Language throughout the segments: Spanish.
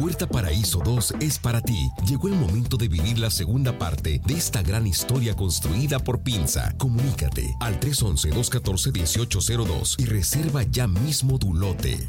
Puerta Paraíso 2 es para ti. Llegó el momento de vivir la segunda parte de esta gran historia construida por Pinza. Comunícate al 311-214-1802 y reserva ya mismo tu lote.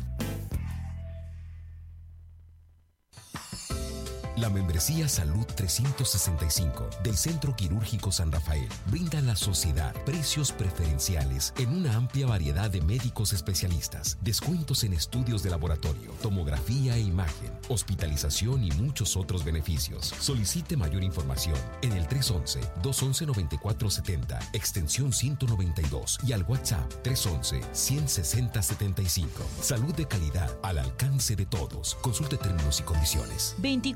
La membresía Salud 365 del Centro Quirúrgico San Rafael brinda a la sociedad precios preferenciales en una amplia variedad de médicos especialistas, descuentos en estudios de laboratorio, tomografía e imagen, hospitalización y muchos otros beneficios. Solicite mayor información en el 311-211-9470, extensión 192 y al WhatsApp 311-160-75. Salud de calidad al alcance de todos. Consulte términos y condiciones.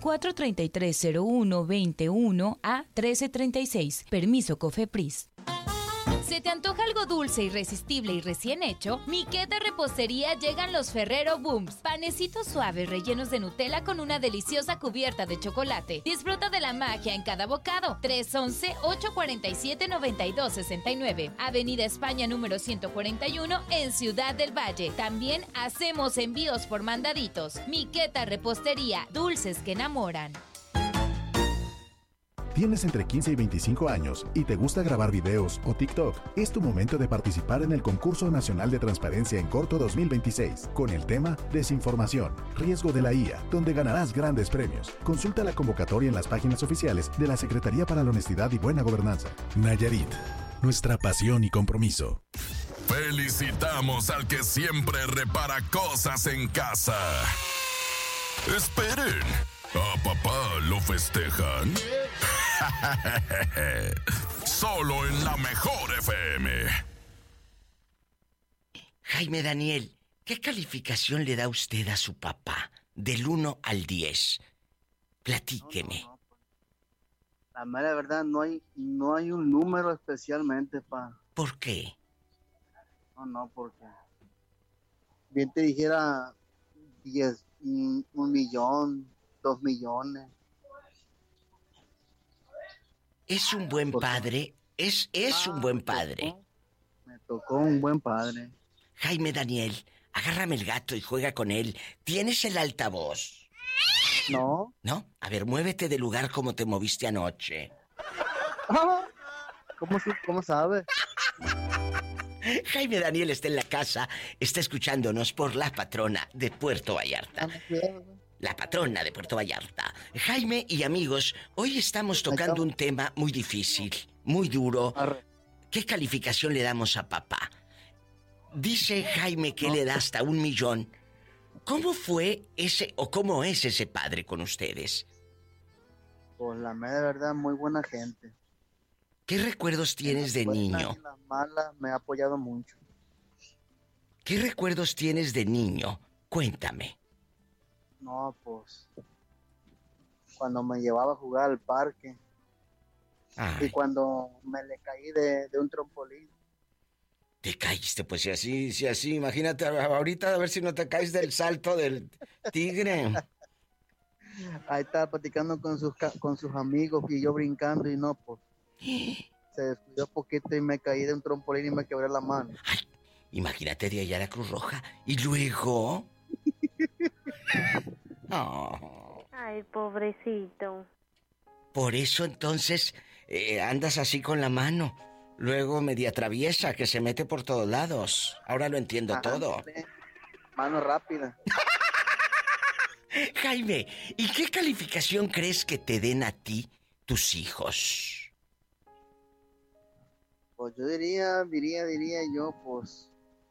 24330121 a 1336. Permiso COFEPRIS. ¿Se te antoja algo dulce, irresistible y recién hecho? Miqueta Repostería llegan los Ferrero Booms. Panecitos suaves rellenos de Nutella con una deliciosa cubierta de chocolate. Disfruta de la magia en cada bocado. 311-847-9269. Avenida España número 141 en Ciudad del Valle. También hacemos envíos por mandaditos. Miqueta Repostería, dulces que enamoran. Tienes entre 15 y 25 años y te gusta grabar videos o TikTok. Es tu momento de participar en el Concurso Nacional de Transparencia en Corto 2026 con el tema Desinformación, riesgo de la IA, donde ganarás grandes premios. Consulta la convocatoria en las páginas oficiales de la Secretaría para la Honestidad y Buena Gobernanza. Nayarit, nuestra pasión y compromiso. Felicitamos al que siempre repara cosas en casa. Esperen, ¿a papá lo festejan? Solo en la mejor FM. Jaime Daniel, ¿qué calificación le da usted a su papá? Del 1 al 10. Platíqueme. No. La mera verdad, no hay un número especialmente, pa. ¿Por qué? No, porque bien te dijera 10, 1 millón, 2 millones. ¿Es un buen padre? ¿Es un buen padre? Me tocó un buen padre. Jaime Daniel, agárrame el gato y juega con él. ¿Tienes el altavoz? No. ¿No? A ver, muévete de lugar como te moviste anoche. ¿Cómo sabe? Jaime Daniel está en la casa, está escuchándonos por La Patrona de Puerto Vallarta. La Patrona de Puerto Vallarta. Jaime y amigos, hoy estamos tocando un tema muy difícil, muy duro. ¿Qué calificación le damos a papá? Dice Jaime que le da hasta 1 millón. ¿Cómo fue ese o cómo es ese padre con ustedes? Pues la mera verdad, muy buena gente. ¿Qué recuerdos tienes de niño? En la mala me ha apoyado mucho. ¿Qué recuerdos tienes de niño? Cuéntame. No, pues cuando me llevaba a jugar al parque. Ay. Y cuando me le caí de un trampolín. Te caíste, pues si así, imagínate ahorita a ver si no te caes del salto del tigre. Ahí estaba platicando con sus amigos y yo brincando y no, pues se descuidó un poquito y me caí de un trampolín y me quebré la mano. Ay, imagínate de allá a la Cruz Roja. Y luego... Oh. Ay, pobrecito. Por eso entonces andas así con la mano. Luego media traviesa que se mete por todos lados. Ahora lo entiendo todo. Mano rápida. Jaime, ¿y qué calificación crees que te den a ti tus hijos? Pues yo diría yo, pues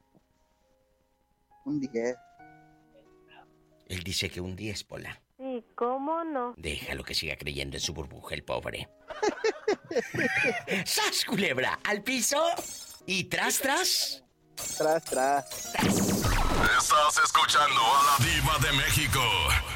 un 10. Él dice que un 10, Pola. Sí, ¿cómo no? Déjalo que siga creyendo en su burbuja, el pobre. ¡Sas, culebra! Al piso y tras. Tras. Estás escuchando a la Diva de México.